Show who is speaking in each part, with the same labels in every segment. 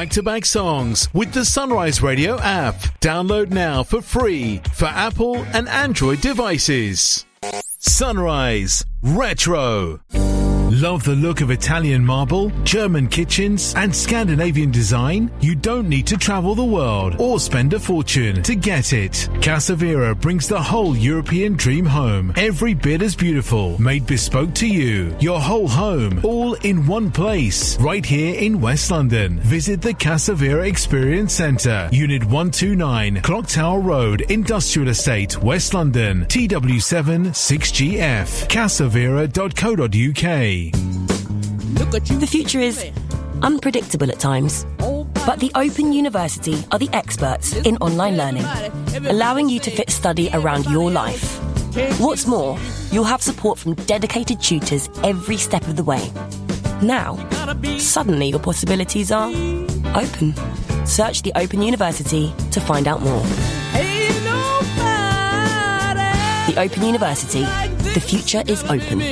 Speaker 1: back-to-back songs with the Sunrise Radio app. Download now for free for Apple and Android devices. Sunrise Retro. Love the look of Italian marble, German kitchens, and Scandinavian design? You don't need to travel the world or spend a fortune to get it. Casa Vera brings the whole European dream home. Every bit as beautiful, made bespoke to you. Your whole home, all in one place, right here in West London. Visit the Casa Vera Experience Centre, Unit 129, Clock Tower Road, Industrial Estate, West London, TW7 6GF. casavera.co.uk.
Speaker 2: The future is unpredictable at times, but the Open University are the experts in online learning, allowing you to fit study around your life. What's more, you'll have support from dedicated tutors every step of the way. Now, suddenly your possibilities are open. Search the Open University to find out more. The Open University. The future is open.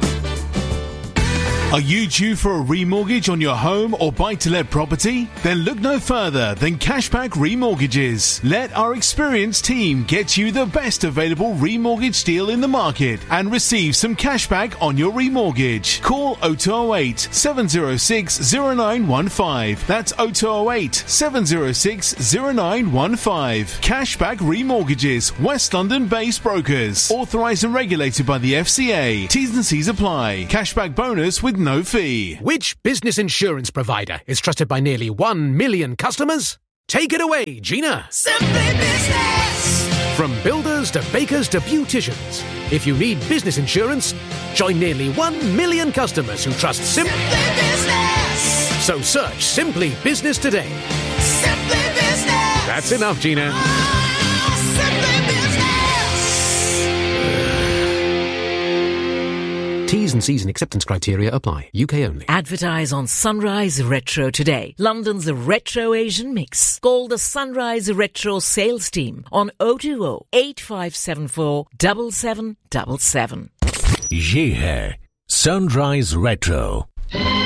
Speaker 1: Are you due for a remortgage on your home or buy-to-let property? Then look no further than Cashback Remortgages. Let our experienced team get you the best available remortgage deal in the market and receive some cashback on your remortgage. Call 0208 706 0915. That's 0208 706 0915. Cashback Remortgages, West London-based brokers. Authorised and regulated by the FCA. T's and C's apply. Cashback bonus with no fee.
Speaker 3: Which business insurance provider is trusted by nearly 1 million customers? Take it away, Gina.
Speaker 4: Simply Business.
Speaker 3: From builders to bakers to beauticians, if you need business insurance, join nearly 1 million customers who trust Simply
Speaker 4: Business.
Speaker 3: So search Simply Business today.
Speaker 4: Simply Business.
Speaker 3: That's enough, Gina.
Speaker 4: Simply Business.
Speaker 3: T's and C's and acceptance criteria apply. UK only.
Speaker 5: Advertise on Sunrise Retro today. London's Retro Asian mix. Call the Sunrise Retro sales team on 020 8574 7777.
Speaker 6: ये है Sunrise Retro.